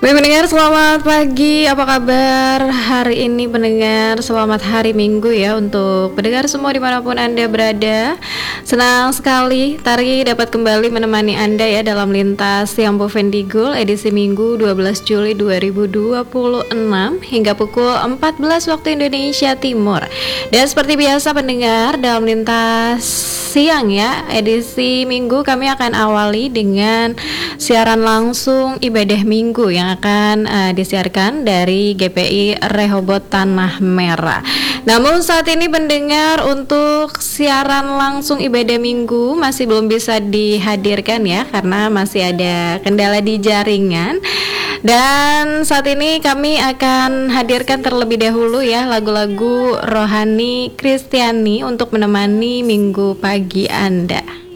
Baik pendengar, selamat pagi. Apa kabar hari ini pendengar? Selamat hari Minggu ya untuk pendengar semua dimanapun Anda berada. Senang sekali Tari dapat kembali menemani Anda ya dalam lintas Siambo Vendigul edisi Minggu 12 Juli 2026 hingga pukul 14 waktu Indonesia Timur. Dan seperti biasa pendengar, dalam lintas siang ya edisi Minggu kami akan awali dengan siaran langsung ibadah Minggu yang akan disiarkan dari GPI Rehoboth Tanah Merah. Namun saat ini pendengar, untuk siaran langsung ibadah Minggu masih belum bisa dihadirkan ya karena masih ada kendala di jaringan. Dan saat ini kami akan hadirkan terlebih dahulu ya lagu-lagu rohani Kristiani untuk menemani Minggu pagi Anda.